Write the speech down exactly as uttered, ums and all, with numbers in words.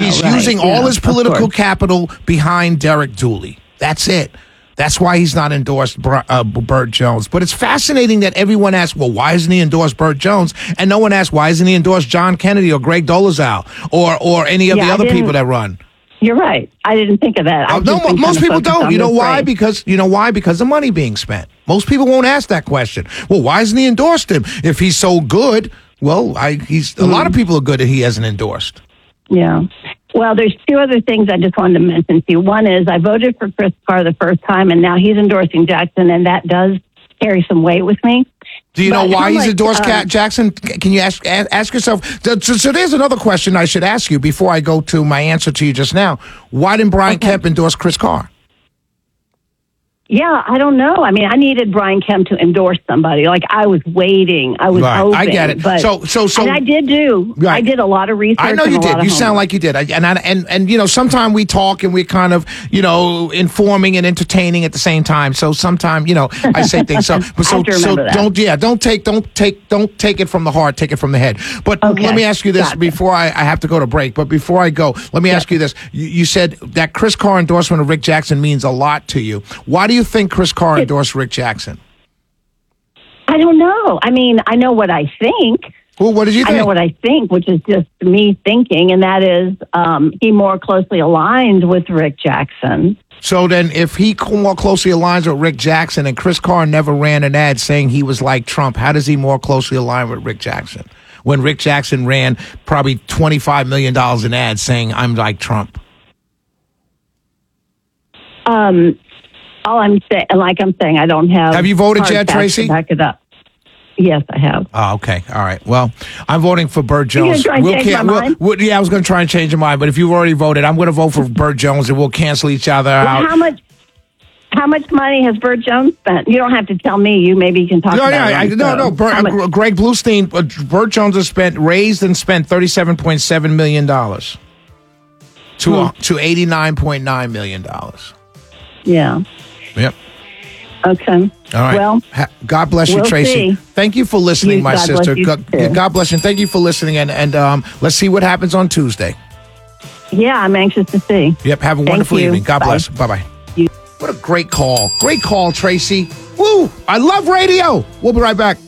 He's right, using yeah, all his of political course. capital behind Derek Dooley. That's it. That's why he's not endorsed Bur- uh, Burt Jones. But it's fascinating that everyone asks, well, why isn't he endorsed Burt Jones? And no one asks, why isn't he endorsed John Kennedy or Greg Dolezal or or any of Yeah, the I other people didn't- that run? You're right. I didn't think of that. Uh, I've no, just been mo- most kinda people focused don't. on You know this why? race. Because you know why? Because the money being spent. Most people won't ask that question. Well, why isn't he endorsed him if he's so good? Well, I, he's a lot of people are good that he hasn't endorsed. Yeah. Well, there's two other things I just wanted to mention to you. One is I voted for Chris Carr the first time, and now he's endorsing Jackson, and that does carry some weight with me. Do you But know why how he's much, endorsed um, Cat Jackson? Can you ask a- ask yourself? So, so there's another question I should ask you before I go to my answer to you just now. Why didn't Brian Okay. Kemp endorse Chris Carr? Yeah, I don't know. I mean, I needed Brian Kemp to endorse somebody. Like, I was waiting. I was Right, hoping. I get it. But, So- so- so- and I did do. Right. I did a lot of research. I know and you a lot did. of You sound homework. like you did. I, and, I, and and you know, sometimes we talk and we're kind of you know informing and entertaining at the same time. So sometimes you know I say things. So but so have to so remember that. don't yeah don't take don't take don't take it from the heart. Take it from the head. But Okay. let me ask you this Gotcha. before I, I have to go to break. But before I go, let me ask you this. You, you said that Chris Carr endorsement of Rick Jackson means a lot to you. Why do you think Chris Carr endorsed Rick Jackson? I don't know. I mean, I know what I think. Well, what did you I think? know what I think, which is just me thinking, and that is um, he more closely aligned with Rick Jackson. So then, if he more closely aligns with Rick Jackson and Chris Carr never ran an ad saying he was like Trump, how does he more closely align with Rick Jackson? When Rick Jackson ran probably twenty-five million dollars in ads saying, I'm like Trump. Um, all I'm saying, like I'm saying, I don't have. Have you voted hard yet, facts Tracy? to back it up. Yes, I have. Oh, okay. All right. Well, I'm voting for Burt You gonna Jones. try and change can- my we'll- mind? we'll- yeah, I was going to try and change your mind, but if you've already voted, I'm going to vote for Burt Jones, and we'll cancel each other Well, out. how much? How much money has Burt Jones spent? You don't have to tell me. You maybe you can talk No, about yeah, it. I, on the no, show. no. Burt, How much- uh, Greg Bluestein, uh, Burt Jones has spent raised and spent thirty-seven point seven million dollars to uh, to eighty-nine point nine million dollars. yeah. Yep. Okay. All right. Well, Ha- God bless you, we'll Tracy. see. Thank you for listening, You- my God bless sister. you, God, too. God bless you. And thank you for listening. And and um, let's see what happens on Tuesday. yeah, I'm anxious to see. Yep. Have a Thank wonderful you. evening. God Bye. bless. Bye bye. You- What a great call. Great call, Tracy. Woo! I love radio. We'll be right back.